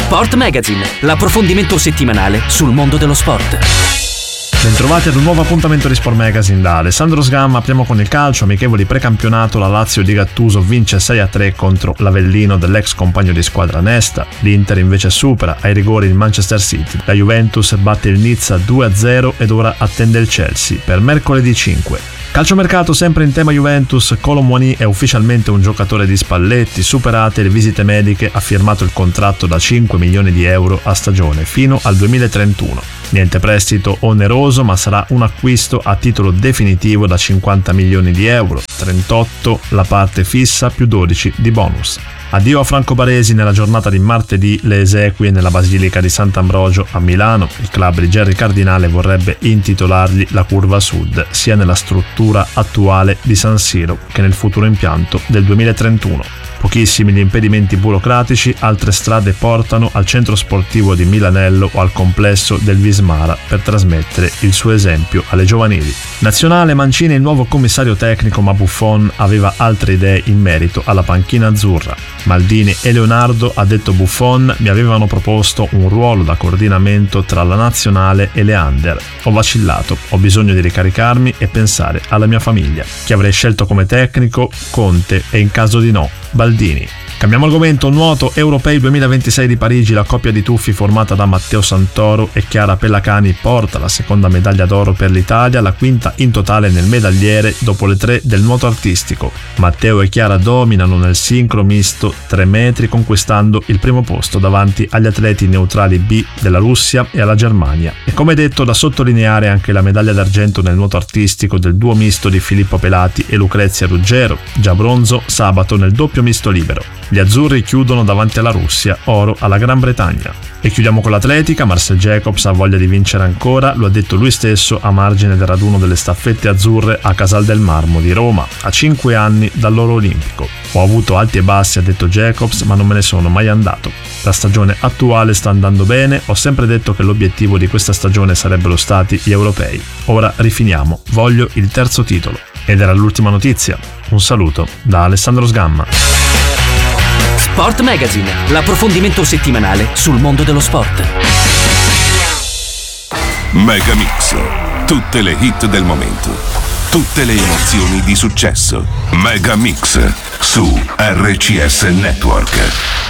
Sport Magazine, l'approfondimento settimanale sul mondo dello sport. Bentrovati ad un nuovo appuntamento di Sport Magazine da Alessandro Sgamma. Apriamo con il calcio, amichevoli precampionato. La Lazio di Gattuso vince 6-3 contro l'Avellino dell'ex compagno di squadra Nesta. L'Inter invece supera ai rigori il Manchester City. La Juventus batte il Nizza 2-0 ed ora attende il Chelsea per mercoledì 5. Calciomercato sempre in tema Juventus. Kolo Muani è ufficialmente un giocatore di Spalletti. Superate le visite mediche, ha firmato il contratto da 5 milioni di euro a stagione fino al 2031. Niente prestito oneroso, ma sarà un acquisto a titolo definitivo da 50 milioni di euro, 38 la parte fissa più 12 di bonus. Addio a Franco Baresi. Nella giornata di martedì le esequie nella Basilica di Sant'Ambrogio a Milano. Il club di Gerry Cardinale vorrebbe intitolargli la Curva Sud, sia nella struttura attuale di San Siro che nel futuro impianto del 2031. Pochissimi gli impedimenti burocratici, altre strade portano al centro sportivo di Milanello o al complesso del Vismara per trasmettere il suo esempio alle giovanili. Nazionale, Mancini è il nuovo commissario tecnico, ma Buffon aveva altre idee in merito alla panchina azzurra. Maldini e Leonardo, ha detto Buffon, mi avevano proposto un ruolo da coordinamento tra la nazionale e le under. Ho vacillato, ho bisogno di ricaricarmi e pensare alla mia famiglia. Chi avrei scelto come tecnico? Conte, e in caso di no, Baldini. Cambiamo argomento. Nuoto, Europei 2026 di Parigi. La coppia di tuffi formata da Matteo Santoro e Chiara Pellacani porta la seconda medaglia d'oro per l'Italia, la quinta in totale nel medagliere dopo le 3 del nuoto artistico. Matteo e Chiara dominano nel sincro misto 3 metri, conquistando il primo posto davanti agli atleti neutrali B della Russia e alla Germania. E come detto, da sottolineare anche la medaglia d'argento nel nuoto artistico del duo misto di Filippo Pelati e Lucrezia Ruggero, già bronzo sabato nel doppio misto libero. Gli azzurri chiudono davanti alla Russia, oro alla Gran Bretagna. E chiudiamo con l'atletica. Marcel Jacobs ha voglia di vincere ancora, lo ha detto lui stesso a margine del raduno delle staffette azzurre a Casal del Marmo di Roma, a 5 anni dall'oro olimpico. Ho avuto alti e bassi, ha detto Jacobs, ma non me ne sono mai andato. La stagione attuale sta andando bene, ho sempre detto che l'obiettivo di questa stagione sarebbero stati gli europei. Ora rifiniamo, voglio il terzo titolo. Ed era l'ultima notizia. Un saluto da Alessandro Sgamma. Sport Magazine, l'approfondimento settimanale sul mondo dello sport. Megamix, tutte le hit del momento, tutte le emozioni di successo. Megamix su RCS Network.